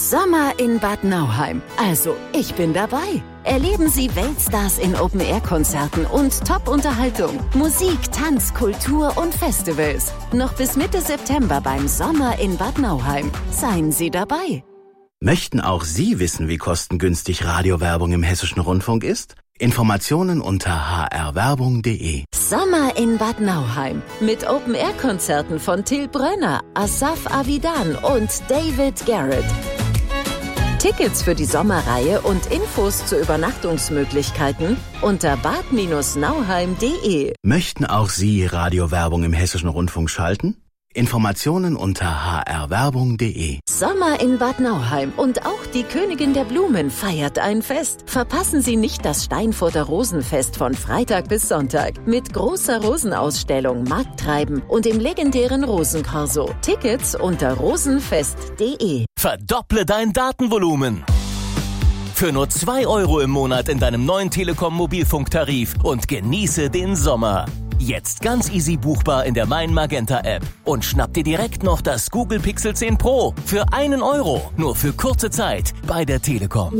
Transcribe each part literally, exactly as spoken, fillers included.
Sommer in Bad Nauheim. Also, ich bin dabei. Erleben Sie Weltstars in Open-Air-Konzerten und Top-Unterhaltung. Musik, Tanz, Kultur und Festivals. Noch bis Mitte September beim Sommer in Bad Nauheim. Seien Sie dabei. Möchten auch Sie wissen, wie kostengünstig Radiowerbung im Hessischen Rundfunk ist? Informationen unter h r werbung punkt d e. Sommer in Bad Nauheim mit Open-Air-Konzerten von Till Brönner, Asaf Avidan und David Garrett. Tickets für die Sommerreihe und Infos zu Übernachtungsmöglichkeiten unter bad Bindestrich nauheim punkt d e. Möchten auch Sie Radiowerbung im Hessischen Rundfunk schalten? Informationen unter h r werbung punkt d e. Sommer in Bad Nauheim und auch die Königin der Blumen feiert ein Fest. Verpassen Sie nicht das Steinfurter Rosenfest von Freitag bis Sonntag mit großer Rosenausstellung, Markttreiben und dem legendären Rosenkorso. Tickets unter rosenfest punkt d e. Verdopple dein Datenvolumen. Für nur zwei Euro im Monat in deinem neuen Telekom-Mobilfunktarif und genieße den Sommer. Jetzt ganz easy buchbar in der Mein Magenta App. Und schnapp dir direkt noch das Google Pixel zehn Pro für einen Euro. Nur für kurze Zeit bei der Telekom.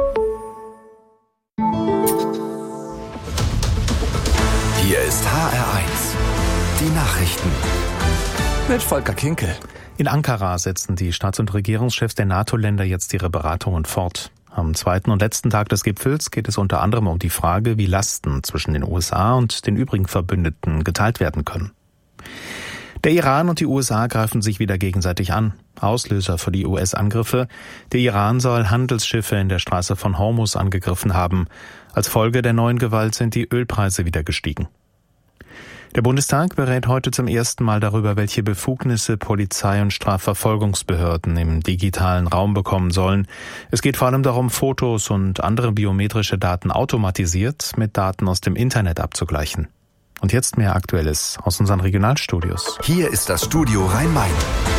Hier ist H R eins. Die Nachrichten. Mit Volker Kinkel. In Ankara setzen die Staats- und Regierungschefs der NATO-Länder jetzt ihre Beratungen fort. Am zweiten und letzten Tag des Gipfels geht es unter anderem um die Frage, wie Lasten zwischen den U S A und den übrigen Verbündeten geteilt werden können. Der Iran und die U S A greifen sich wieder gegenseitig an. Auslöser für die U S-Angriffe: Der Iran soll Handelsschiffe in der Straße von Hormuz angegriffen haben. Als Folge der neuen Gewalt sind die Ölpreise wieder gestiegen. Der Bundestag berät heute zum ersten Mal darüber, welche Befugnisse Polizei und Strafverfolgungsbehörden im digitalen Raum bekommen sollen. Es geht vor allem darum, Fotos und andere biometrische Daten automatisiert mit Daten aus dem Internet abzugleichen. Und jetzt mehr Aktuelles aus unseren Regionalstudios. Hier ist das Studio Rhein-Main.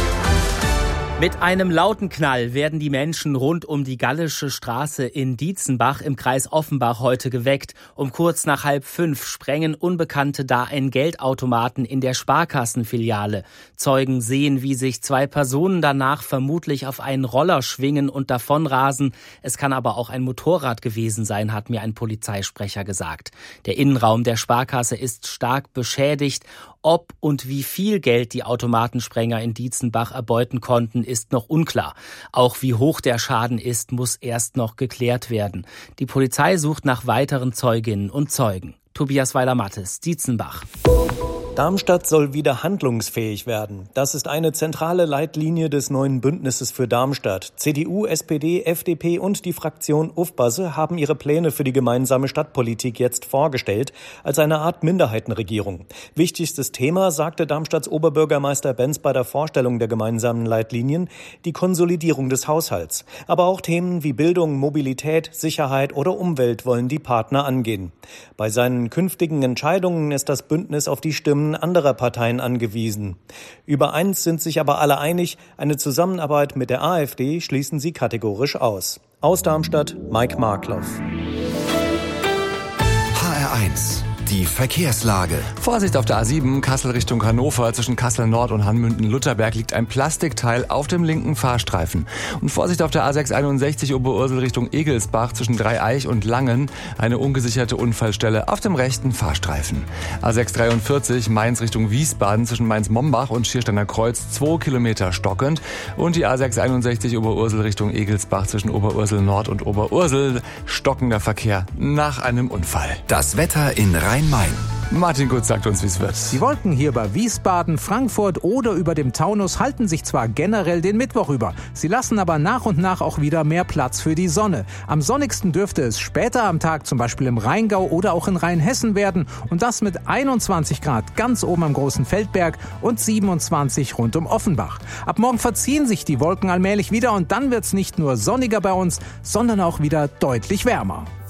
Mit einem lauten Knall werden die Menschen rund um die Gallische Straße in Dietzenbach im Kreis Offenbach heute geweckt. Um kurz nach halb fünf sprengen Unbekannte da einen Geldautomaten in der Sparkassenfiliale. Zeugen sehen, wie sich zwei Personen danach vermutlich auf einen Roller schwingen und davonrasen. Es kann aber auch ein Motorrad gewesen sein, hat mir ein Polizeisprecher gesagt. Der Innenraum der Sparkasse ist stark beschädigt. Ob und wie viel Geld die Automatensprenger in Dietzenbach erbeuten konnten, ist noch unklar. Auch wie hoch der Schaden ist, muss erst noch geklärt werden. Die Polizei sucht nach weiteren Zeuginnen und Zeugen. Tobias Weiler-Mattes, Dietzenbach. Darmstadt soll wieder handlungsfähig werden. Das ist eine zentrale Leitlinie des neuen Bündnisses für Darmstadt. C D U, S P D, F D P und die Fraktion Ufbasse haben ihre Pläne für die gemeinsame Stadtpolitik jetzt vorgestellt, als eine Art Minderheitenregierung. Wichtigstes Thema, sagte Darmstadts Oberbürgermeister Benz bei der Vorstellung der gemeinsamen Leitlinien, die Konsolidierung des Haushalts. Aber auch Themen wie Bildung, Mobilität, Sicherheit oder Umwelt wollen die Partner angehen. Bei seinen künftigen Entscheidungen ist das Bündnis auf die Stimmen anderer Parteien angewiesen. Über eins sind sich aber alle einig: eine Zusammenarbeit mit der A f D schließen sie kategorisch aus. Aus Darmstadt, Mike Markloff. H R eins. Die Verkehrslage. Vorsicht auf der A sieben, Kassel Richtung Hannover. Zwischen Kassel Nord und Hanmünden-Lutherberg liegt ein Plastikteil auf dem linken Fahrstreifen. Und Vorsicht auf der A sechs einundsechzig Oberursel Richtung Egelsbach zwischen Dreieich und Langen. Eine ungesicherte Unfallstelle auf dem rechten Fahrstreifen. A sechs dreiundvierzig Mainz Richtung Wiesbaden zwischen Mainz-Mombach und Schiersteiner Kreuz zwei Kilometer stockend. Und die A sechs einundsechzig Oberursel Richtung Egelsbach zwischen Oberursel Nord und Oberursel. Stockender Verkehr nach einem Unfall. Das Wetter in Rhein-Main. Martin Gutz sagt uns, wie es wird. Die Wolken hier bei Wiesbaden, Frankfurt oder über dem Taunus halten sich zwar generell den Mittwoch über, sie lassen aber nach und nach auch wieder mehr Platz für die Sonne. Am sonnigsten dürfte es später am Tag zum Beispiel im Rheingau oder auch in Rheinhessen werden und das mit einundzwanzig Grad ganz oben am Großen Feldberg und siebenundzwanzig rund um Offenbach. Ab morgen verziehen sich die Wolken allmählich wieder und dann wird's nicht nur sonniger bei uns, sondern auch wieder deutlich wärmer.